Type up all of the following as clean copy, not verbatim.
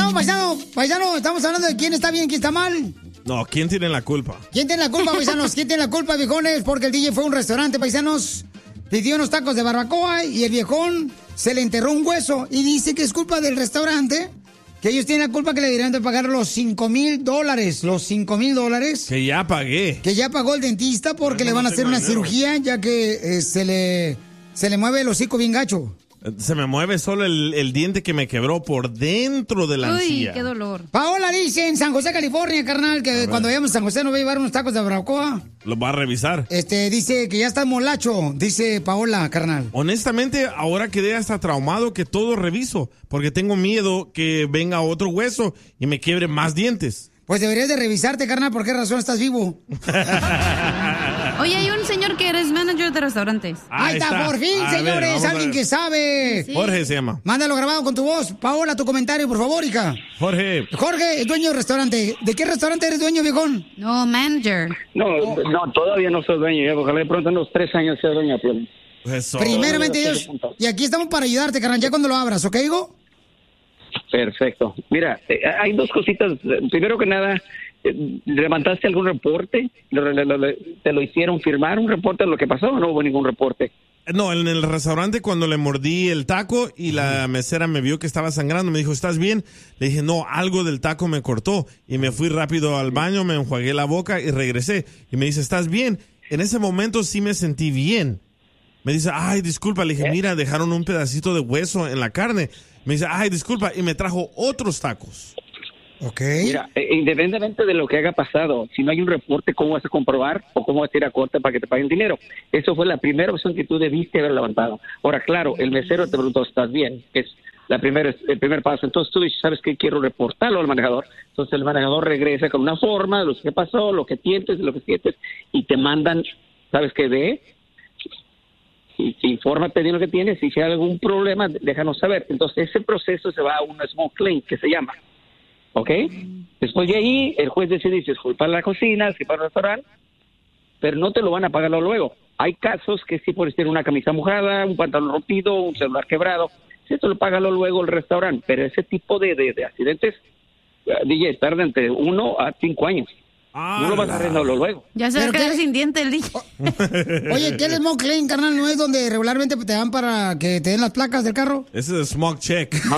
no, paisano, estamos hablando de quién está bien, quién está mal. No, ¿quién tiene la culpa? ¿Quién tiene la culpa, paisanos? ¿Quién tiene la culpa, viejones? Porque el DJ fue a un restaurante, paisanos, pidió unos tacos de barbacoa y el viejón se le enterró un hueso y dice que es culpa del restaurante, que ellos tienen la culpa que le deberían de pagar los $5,000, los $5,000. Que ya pagué. Que ya pagó el dentista porque le van a hacer una cirugía ya que se le mueve el hocico bien gacho. Se me mueve solo el diente que me quebró por dentro de la encía. Uy, qué dolor. Paola dice en San José, California, carnal, que cuando vayamos a San José nos va a llevar unos tacos de barbacoa. Los va a revisar. Dice que ya está molacho, dice Paola, carnal. Honestamente, ahora quedé hasta traumado que todo reviso, porque tengo miedo que venga otro hueso y me quiebre más dientes. Pues deberías de revisarte, carnal, ¿por qué razón estás vivo? Oye, hay un señor que eres manager de restaurantes. Ahí está, por fin, señores, alguien que sabe. Sí. Jorge se llama. Mándalo grabado con tu voz. Paola, tu comentario, por favor, hija. Jorge, el dueño del restaurante. ¿De qué restaurante eres dueño, viejón? No, manager. No, todavía no soy dueño. Ojalá de pronto en unos 3 años sea dueño. eso. Primeramente Dios. Y aquí estamos para ayudarte, carnal, ya cuando lo abras, ¿ok, hijo? Perfecto. Mira, hay dos cositas. Primero que nada, ¿levantaste algún reporte? ¿Te lo hicieron firmar un reporte de lo que pasó o no hubo ningún reporte? No, en el restaurante cuando le mordí el taco y la mesera me vio que estaba sangrando, me dijo, ¿estás bien? Le dije, no, algo del taco me cortó. Y me fui rápido al baño, me enjuagué la boca y regresé. Y me dice, ¿estás bien? En ese momento sí me sentí bien. Me dice, ay, disculpa. Le dije, mira, dejaron un pedacito de hueso en la carne. Me dice, ay, disculpa. Y me trajo otros tacos. Ok. Mira, independientemente de lo que haya pasado, si no hay un reporte, ¿cómo vas a comprobar o cómo vas a ir a corte para que te paguen dinero? Eso fue la primera opción que tú debiste haber levantado. Ahora, claro, el mesero te preguntó, ¿estás bien? Es el primer paso. Entonces tú dices, ¿sabes qué? Quiero reportarlo al manejador. Entonces el manejador regresa con una forma de lo que pasó, lo que sientes, y te mandan, ¿sabes qué? Infórmate de lo que tienes y si hay algún problema, déjanos saber. Entonces ese proceso se va a un small claim que se llama. ¿Ok? Después de ahí, el juez decide si es culpa de la cocina, si para el restaurante, pero no te lo van a pagar luego. Hay casos que sí puedes tener una camisa mojada, un pantalón rompido, un celular quebrado. Si esto lo paga luego el restaurante, pero ese tipo de accidentes, DJ, tarda entre 1 a 5 años. No lo vas a arreglarlo luego. Ya se va a quedar sin diente el DJ. Oye, ¿qué es el small claim, carnal? ¿No es donde regularmente te dan para que te den las placas del carro? Ese es smog check. No.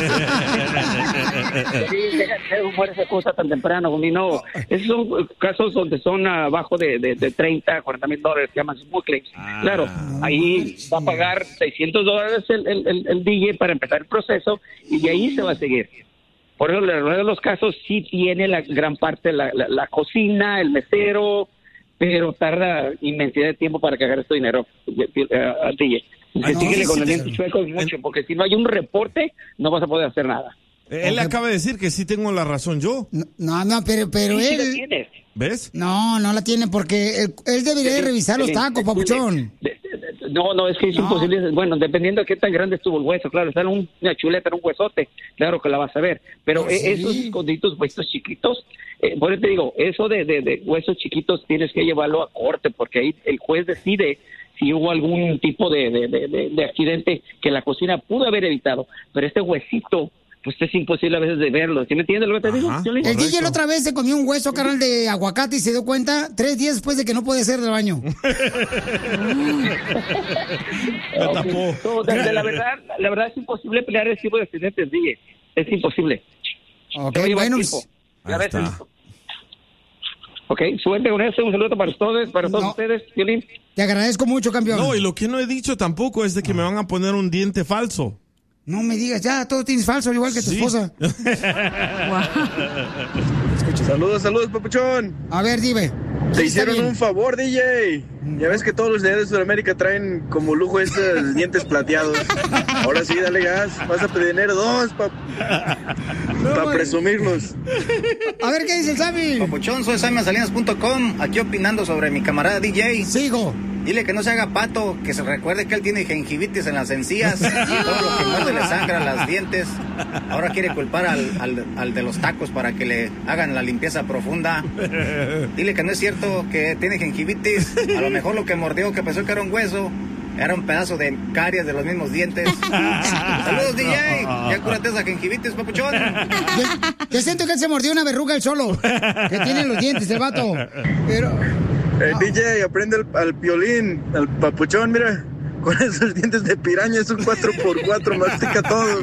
Sí, muere esa cosa tan temprano, no. Esos son casos donde son abajo de 30, $40,000, se llaman small claims. Claro, ahí va a pagar $600 el DJ para empezar el proceso y de ahí se va a seguir. Por eso, en la de los casos, sí tiene la gran parte la cocina, el mesero, pero tarda inmensidad de tiempo para que haga este dinero al DJ. Síguele con el diente chueco mucho, porque si no hay un reporte, no vas a poder hacer nada. Él acaba de decir que sí tengo la razón yo. No, pero Sí, él... la tienes. ¿Ves? No la tiene porque él debería de revisar los tacos, papuchón. No, es que es imposible. Bueno, dependiendo de qué tan grande estuvo el hueso, claro, está en una chuleta, en un huesote, claro que la vas a ver. Pero esos escondiditos, huesos chiquitos, por eso te digo, eso de huesos chiquitos tienes que llevarlo a corte, porque ahí el juez decide si hubo algún tipo de accidente que la cocina pudo haber evitado. Pero este huesito, pues es imposible a veces de verlo. ¿Sí me entiendes lo que te digo? El DJ la otra vez se comió un hueso, carnal, de aguacate y se dio cuenta 3 días después de que no puede hacer del baño. Me tapó. No, la verdad es imposible pelear ese tipo de accidentes, DJ. Es imposible. Ok, bueno. Ahí está. Ok, suerte con eso. Un saludo para todos ustedes, Violín. Te agradezco mucho, campeón. No, y lo que no he dicho tampoco es de que me van a poner un diente falso. No me digas, ya, todo tienes falso, igual que tu esposa. Saludos, papuchón. A ver, dime. Te hicieron un favor, DJ. Ya ves que todos los de Sudamérica traen como lujo estos dientes plateados. Ahora sí, dale gas. Vas a pedir dinero 2 para presumirlos. A ver, ¿qué dice el Sammy? Papuchón, soy SammySalinas.com. Aquí opinando sobre mi camarada DJ. Sigo. Dile que no se haga pato, que se recuerde que él tiene gingivitis en las encías. Todo lo que muerde le sangra las dientes. Ahora quiere culpar al de los tacos para que le hagan la limpieza profunda. Dile que no es cierto que tiene gingivitis. A lo mejor lo que mordió, que pensó que era un hueso, Era un pedazo de caries de los mismos dientes. Saludos, DJ. Ya cúrate esa gingivitis, papuchón. Yo siento que él se mordió una verruga él solo. Que tiene los dientes, el vato. Pero... DJ, aprende al piolín, al papuchón, mira. Con esos dientes de piraña es un 4x4, mastica todo.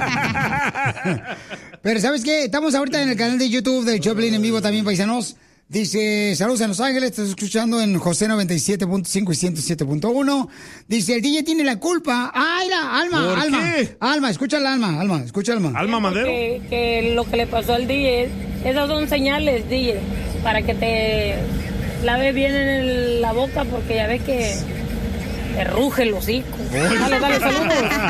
Pero ¿sabes qué? Estamos ahorita en el canal de YouTube del Choplin en vivo también, paisanos. Dice, saludos a Los Ángeles, estás escuchando en José 97.5 y 107.1. Dice, el DJ tiene la culpa. Ah, mira, Alma, escucha al Alma. Alma Madero. Que lo que le pasó al DJ, esas son señales, DJ, para que te lave bien en la boca, porque ya ves que te ruge el hocico. Dale, saludos.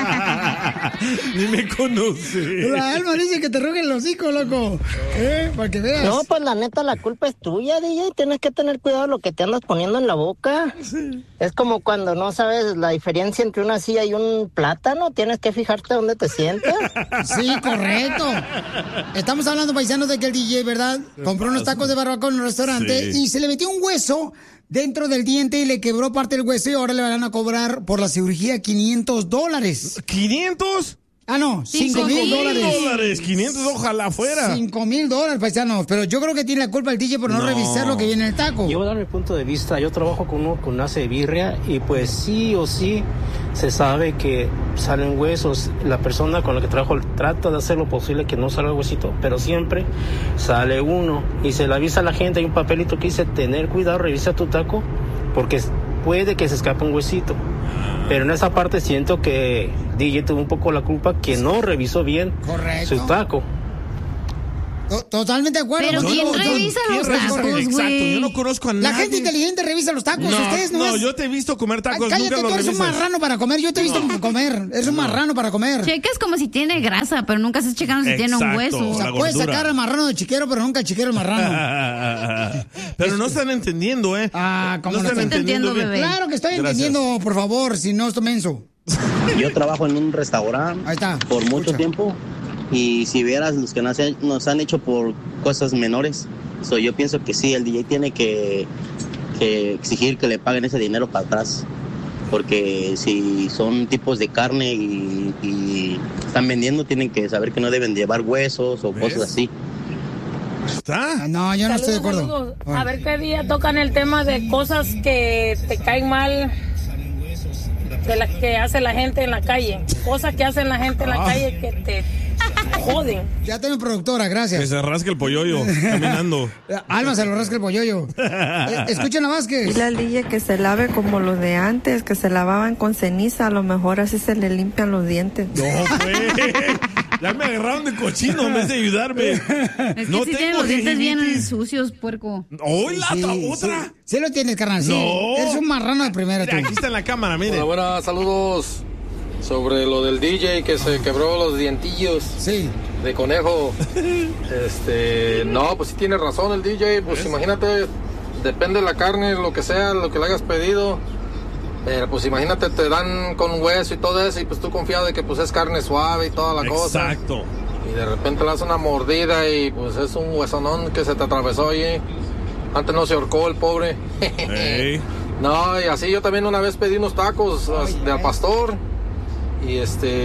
Ni me conoce. La Alma dice que te ruge el hocico, loco. Para que veas. No, pues la neta, la culpa es tuya, DJ. Tienes que tener cuidado de lo que te andas poniendo en la boca. Sí. Es como cuando no sabes la diferencia entre una silla y un plátano. Tienes que fijarte dónde te sientas. Sí, correcto. Estamos hablando, paisanos, de que el DJ, ¿verdad? Compró unos tacos de barbacoa en un restaurante y se le metió un hueso dentro del diente y le quebró parte del hueso y ahora le van a cobrar por la cirugía $500. ¿500? Ah, no, $5,000. 500, ojalá fuera. $5,000, paisanos. Pero yo creo que tiene la culpa el DJ por no revisar lo que viene en el taco. Yo voy a dar mi punto de vista. Yo trabajo con uno con nace de birria y pues sí o sí se sabe que salen huesos. La persona con la que trabajo trata de hacer lo posible que no salga huesito, pero siempre sale uno y se le avisa a la gente. Hay un papelito que dice tener cuidado, revisa tu taco porque puede que se escape un huesito. Pero en esa parte siento que DJ tuvo un poco la culpa que no revisó bien su taco. Totalmente de acuerdo. Pero ¿quién revisa los tacos, güey? Exacto, yo no conozco a nadie. La gente inteligente revisa los tacos. Ustedes no, yo te he visto comer tacos. Cállate, nunca tú los eres revisas. un marrano para comer. Yo te he visto comer. Eres un marrano para comer. Checas como si tiene grasa, pero nunca estás checando si tiene un hueso. O sea, puedes sacar al marrano del chiquero, pero nunca el chiquero al marrano. Pero no están entendiendo, ¿eh? ¿Cómo no están entendiendo, bebé? Claro que estoy entendiendo, por favor, si no estoy menso. Yo trabajo en un restaurante por mucho tiempo y si vieras los que nos han hecho por cosas menores, yo pienso que sí, el DJ tiene que exigir que le paguen ese dinero para atrás, porque si son tipos de carne y están vendiendo, tienen que saber que no deben llevar huesos o cosas así. ¿Está? No, yo no estoy de acuerdo. Saludos. A ver qué día tocan el tema de cosas que te caen mal de las que hace la gente en la calle. Cosas que hacen la gente en la calle que te joden. Ya tengo productora, gracias. Que se rasque el polloyo caminando. Alma se lo rasca el polloyo. Escuchen a Vázquez. Dile al DJ que se lave como los de antes, que se lavaban con ceniza. A lo mejor así se le limpian los dientes. No, pues. Ya me agarraron de cochino en vez de ayudarme. Es que no sí tienen los dientes bien sucios, puerco. ¡Hola, otra! Sí lo tienes, carnal. Sí. No. Eres un marrano de primera, tú. Aquí está en la cámara, mire. Buenas, saludos. Sobre lo del DJ que se quebró los dientillos de conejo. No, pues sí tiene razón el DJ. Pues imagínate, depende de la carne, lo que sea, lo que le hayas pedido. Pero pues imagínate, te dan con hueso y todo eso, y pues tú confiado de que pues es carne suave y toda la cosa. Exacto. Y de repente le das una mordida y pues es un huesonón que se te atravesó allí. Antes no se ahorcó el pobre. Hey. No, y así yo también una vez pedí unos tacos de al pastor. Y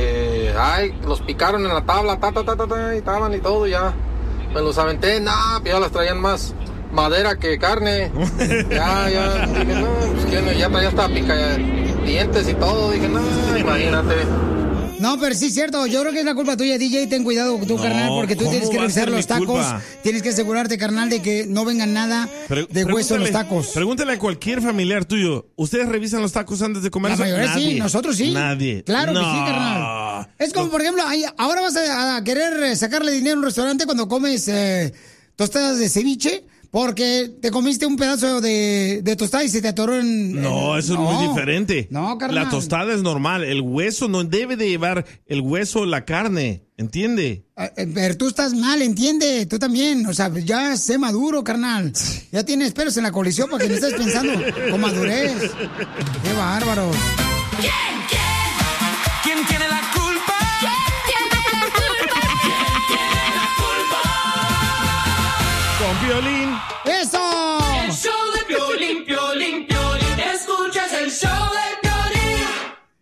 los picaron en la tabla, y estaban y todo, ya. Me los aventé, ya las traían más madera que carne. Ya, dije, no, pues que ya traía hasta dientes y todo. Dije, no, imagínate. No, pero sí es cierto. Yo creo que es la culpa tuya, DJ. Ten cuidado tú, carnal, porque tú tienes que revisar los tacos. Tienes que asegurarte, carnal, de que no venga nada de hueso en los tacos. Pregúntale a cualquier familiar tuyo. ¿Ustedes revisan los tacos antes de comer? La mayoría sí, nosotros sí. Nadie. Claro que sí, carnal. Es como, por ejemplo, ahora vas a querer sacarle dinero a un restaurante cuando comes tostadas de ceviche. Porque te comiste un pedazo de tostada y se te atoró en... No, eso es muy diferente. No, carnal. La tostada es normal. El hueso no debe de llevar el hueso la carne. ¿Entiende? Pero tú estás mal, ¿entiende? Tú también. O sea, ya sé maduro, carnal. Ya tienes pelos en la colisión para que no estés pensando con madurez. ¡Qué bárbaro! ¿Quién tiene la culpa? Con Piolín. ¡Eso! El show de Piolín, Piolín, Piolín. Escuchas el show de Piolín.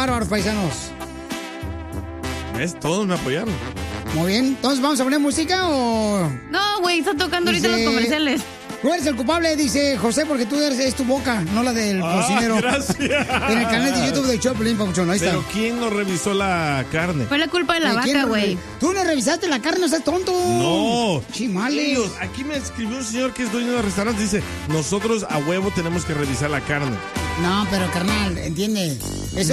bárbaros, paisanos. ¿Ves? Todos me apoyaron. Muy bien. Entonces, ¿vamos a poner música o...? No, güey, está tocando ahorita los comerciales. Tú eres el culpable, dice José, porque tú es tu boca, no la del cocinero. Gracias. En el canal de YouTube de Choplin, papuchón, ahí está. Pero ¿quién no revisó la carne? Fue la culpa de la vaca, güey. Tú no revisaste la carne, no seas tonto. No. Chimales. Aquí me escribió un señor que es dueño de restaurante. Dice, nosotros a huevo tenemos que revisar la carne. No, pero carnal, entiende. Eso